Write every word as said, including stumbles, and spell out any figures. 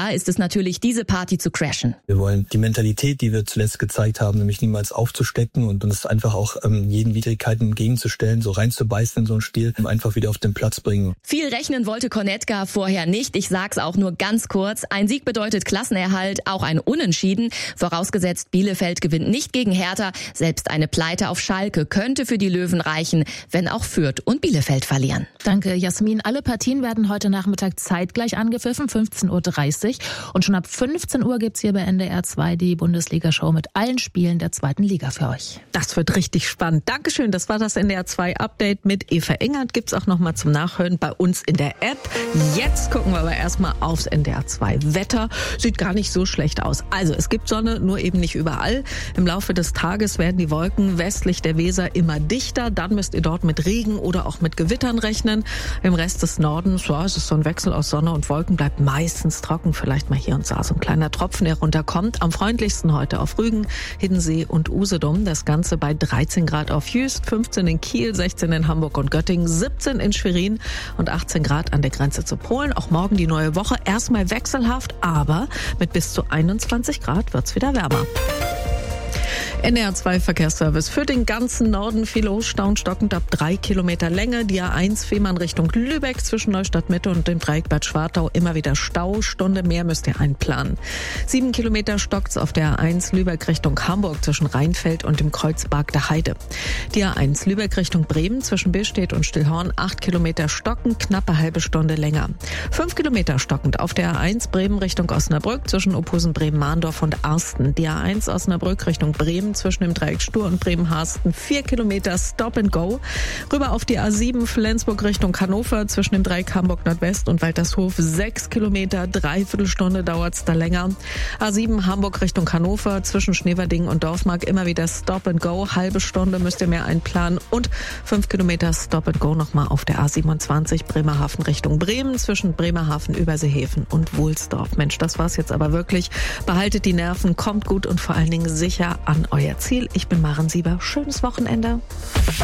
Konetka ist es natürlich, diese Party zu crashen. Wir wollen die Mentalität, die wir zuletzt gezeigt haben, nämlich niemals aufzustecken und uns einfach auch ähm, jeden Widrigkeiten entgegenzustellen, so reinzubeißen in so ein Spiel, einfach wieder auf den Platz bringen. Viel rechnen wollte Konetka vorher nicht. Ich sag's auch nur ganz kurz. Ein Sieg bedeutet Klassenerhalt, auch ein Unentschieden. Vorausgesetzt, Bielefeld gewinnt nicht gegen Hertha. Selbst eine Pleite auf Schalke könnte für die Löwen reichen, wenn auch Fürth und Bielefeld verlieren. Danke, Jasmin. Alle Partien werden heute Nachmittag zeitgleich angepfiffen, fünfzehn Uhr dreißig. Und schon ab fünfzehn Uhr gibt's hier bei N D R zwei die Bundesliga-Show mit allen Spielen der zweiten Liga für euch. Das wird richtig spannend. Dankeschön. Das war das N D R zwei Update mit Eva Engert. Gibt's auch noch mal zum Nachhören bei uns in der App. Jetzt gucken wir aber erstmal aufs N D R zwei Wetter. Sieht gar nicht so schlecht aus. Also es gibt Sonne, nur eben nicht überall. Im Laufe des Tages werden die Wolken westlich der Weser immer dichter. Dann müsst ihr dort mit Regen oder auch mit Gewittern rechnen. Im Rest des Nordens, ja, es ist so ein Wechsel aus Sonne und Wolken, bleibt meistens trocken. Vielleicht mal hier und da so ein kleiner Tropfen, der runterkommt. Am freundlichsten heute auf Rügen, Hiddensee und Usedom. Das Ganze bei dreizehn Grad auf Jüst, fünfzehn in Kiel, sechzehn in Hamburg und Göttingen, siebzehn in Schwerin und achtzehn Grad an der Grenze zu Polen. Auch morgen die neue Woche. Erstmal wechselhaft, aber mit bis zu einundzwanzig Grad wird's wieder wärmer. N D R zwei Verkehrsservice für den ganzen Norden. Viel Stau stockend ab drei Kilometer Länge. Die A eins Fehmarn Richtung Lübeck zwischen Neustadt Mitte und dem Dreieck Bad Schwartau immer wieder Stau. Stunde mehr müsst ihr einplanen. Sieben Kilometer stockt's auf der A eins Lübeck Richtung Hamburg zwischen Rheinfeld und dem Kreuzberg der Heide. Die A eins Lübeck Richtung Bremen zwischen Billstedt und Stillhorn. Acht Kilometer stockend, knappe halbe Stunde länger. Fünf Kilometer stockend auf der A eins Bremen Richtung Osnabrück zwischen Ophusen Bremen-Mahndorf und Arsten. Die A eins Osnabrück Richtung Bremen zwischen dem Dreieck Stur und Bremen-Harsten. Vier Kilometer Stop and Go. Rüber auf die A sieben Flensburg Richtung Hannover zwischen dem Dreieck Hamburg Nordwest und Waltershof. Sechs Kilometer, dreiviertel Stunde dauert's da länger. A sieben Hamburg Richtung Hannover zwischen Schneverding und Dorfmark immer wieder Stop and Go. Halbe Stunde müsst ihr mehr einplanen und fünf Kilometer Stop and Go nochmal auf der A siebenundzwanzig Bremerhaven Richtung Bremen zwischen Bremerhaven, Überseehafen und Wohlsdorf. Mensch, das war's jetzt aber wirklich. Behaltet die Nerven, kommt gut und vor allen Dingen sicher an euer Ziel. Ich bin Maren Sieber. Schönes Wochenende.